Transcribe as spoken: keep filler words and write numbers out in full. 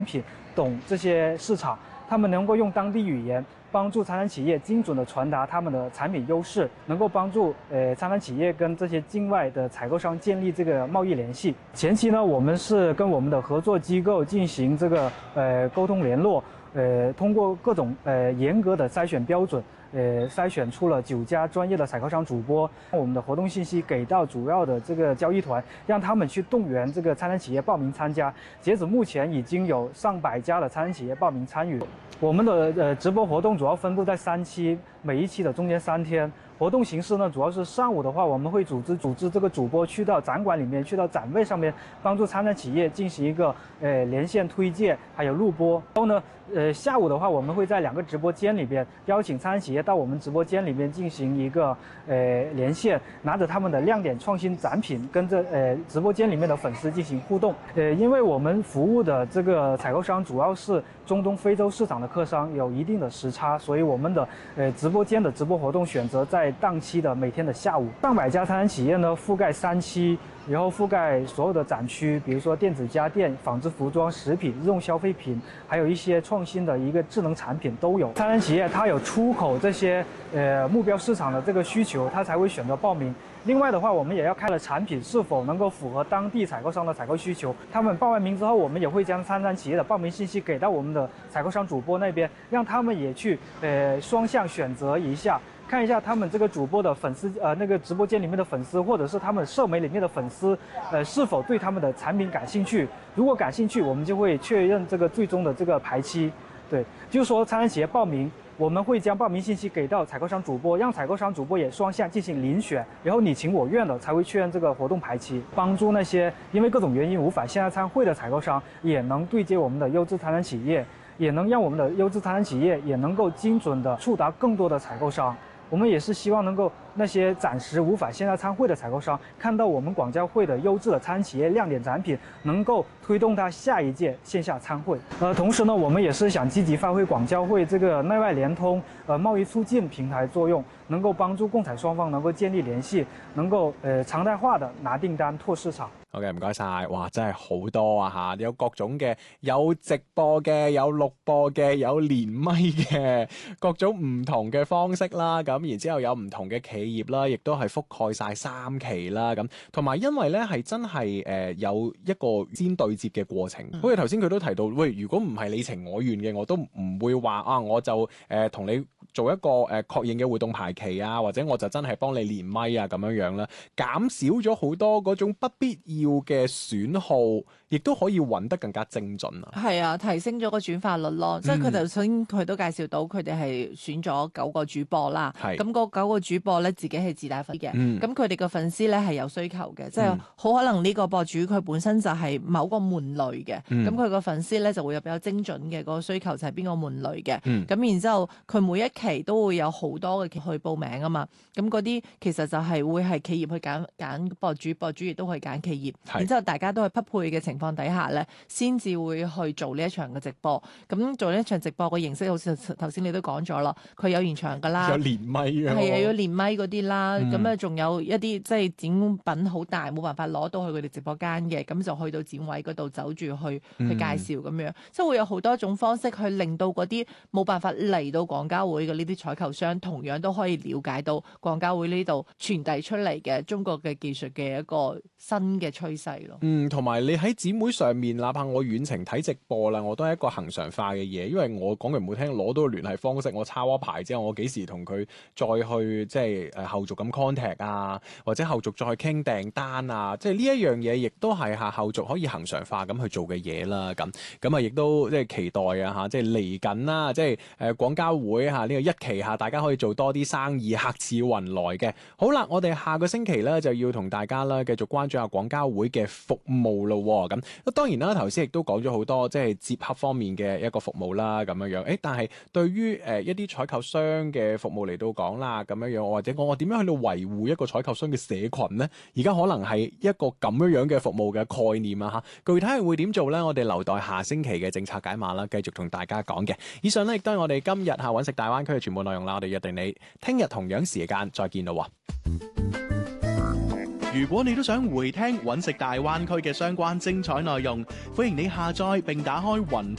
品，懂这些市场，他们能够用当地语言帮助参展企业精准地传达他们的产品优势，能够帮助呃参展企业跟这些境外的采购商建立这个贸易联系。前期呢，我们是跟我们的合作机构进行这个呃沟通联络，呃通过各种呃严格的筛选标准。呃，筛选出了九家专业的采购商主播，我们的活动信息给到主要的这个交易团，让他们去动员这个参展企业报名参加。截止目前，已经有上百家的参展企业报名参与。我们的呃直播活动主要分布在三期，每一期的中间三天。活动形式呢，主要是上午的话，我们会组织组织这个主播去到展馆里面，去到展位上面，帮助参展企业进行一个呃连线推荐，还有录播。然后呢，呃下午的话，我们会在两个直播间里边邀请参展企业到我们直播间里面进行一个呃连线，拿着他们的亮点创新展品，跟着呃直播间里面的粉丝进行互动。呃，因为我们服务的这个采购商主要是中东、非洲市场的客商，有一定的时差，所以我们的呃直播间的直播活动选择在档期的每天的下午。上百家参展企业呢，覆盖三期，然后覆盖所有的展区，比如说电子家电、纺织服装、食品、日用消费品，还有一些创新的一个智能产品都有。参展企业它有出口这些呃目标市场的这个需求，它才会选择报名。另外的话，我们也要看了产品是否能够符合当地采购商的采购需求。他们报完名之后，我们也会将参展企业的报名信息给到我们的采购商主播那边，让他们也去呃双向选择一下。看一下他们这个主播的粉丝，呃，那个直播间里面的粉丝，或者是他们社媒里面的粉丝，呃，是否对他们的产品感兴趣？如果感兴趣，我们就会确认这个最终的这个排期。对，就是说参展企业报名，我们会将报名信息给到采购商主播，让采购商主播也双向进行遴选，然后你情我愿的才会确认这个活动排期，帮助那些因为各种原因无法线下参会的采购商，也能对接我们的优质参展企业，也能让我们的优质参展企业也能够精准的触达更多的采购商。我们也是希望能够那些暂时无法线下参会的采购商，看到我们广交会的优质的参展企业亮点展品，能够推动他下一届线下参会。呃，同时呢，我们也是想积极发挥广交会这个内外联通、呃贸易促进平台作用，能够帮助共采双方能够建立联系，能夠呃常態化的拿訂單拓市場。 好嘅，唔該晒，哇，真係好多啊吓，有各種嘅，有直播嘅，有錄播嘅，有連咪嘅，各種唔同嘅方式啦，咁然之後有唔同嘅企業啦，亦都係覆蓋晒三期啦，咁同埋因為咧係真係誒、呃、有一個先對接嘅過程，好似頭先佢都提到，喂，如果唔係你情我願嘅，我都唔會話啊，我就誒同、呃、你做一個誒、呃、確認嘅活動排期啊，或者我就真係幫你連咪啊咁樣樣啦，減少咗好多嗰種不必要嘅損耗，亦都可以揾得更加精準啊！ 係啊，提升咗個轉化率咯，嗯、即係佢頭先佢都介紹到，佢哋係選咗九個主播啦。咁嗰九個主播咧，自己係自帶粉嘅。咁佢哋嘅粉絲咧係有需求嘅，嗯、即係好可能呢個博主佢本身就係某個門類嘅。咁佢個粉絲咧就會有比較精準嘅嗰個需求，就係邊個門類嘅。咁、嗯、然之後佢每一期都會有好多嘅去報名啊嘛。咁嗰啲其實就係會係企業去揀揀博主，博主亦都可以揀企業。然之後大家都係匹配嘅情況底下咧，先至會去做呢一場嘅直播。咁做呢一場直播嘅形式，好似頭先你都講咗啦，佢有現場噶啦， 有連咪嘅， 係啊，有連咪嗰啲啦。咁啊，仲有一啲即係展品好大，冇辦法攞到去佢哋直播間嘅，咁就去到展位嗰度走住去去介紹咁樣，即係會有好多種方式去令到嗰啲冇辦法嚟到廣交會嘅呢啲採購商，同樣都可以了解到廣交會呢度傳遞出嚟嘅中國嘅技術嘅一個新嘅趨勢咯。 嗯，同埋你喺展會上面，哪怕我遠程睇直播啦，我都係一個恆常化嘅嘢，因為我講句唔好聽，攞到聯繫方式，我抄一排之後，我幾時同佢再去即係誒後續咁 contact 啊，或者後續再去傾訂單啊，即係呢一樣嘢，亦都係下後續可以恆常化咁去做嘅嘢啦。咁咁啊，亦都即係期待啊嚇，即係嚟緊啦，即係誒廣交會嚇呢個一期下，大家可以做多啲生意，客似雲來嘅。好啦，我哋下個星期咧就要同大家啦繼續關注下廣交會嘅服務咯。咁當然啦，頭先亦都講咗好多即係接洽方面嘅一個服務啦，咁樣樣。誒，但係對於誒一啲採購商嘅服務嚟到講啦，咁樣樣，或者我我點樣去到維護一個採購商嘅社群呢？而家可能係一個咁樣樣嘅服務嘅概念啊嚇。具體係會點做呢？我哋留待下星期嘅政策解碼啦，繼續同大家講嘅。以上呢，亦都係我哋今日嚇揾食大灣區嘅全部內容啦。我哋約定你聽日同樣時間再見咯喎。 如果你都想回聽揾食大灣區嘅相關精彩內容，歡迎你下載並打開雲聽。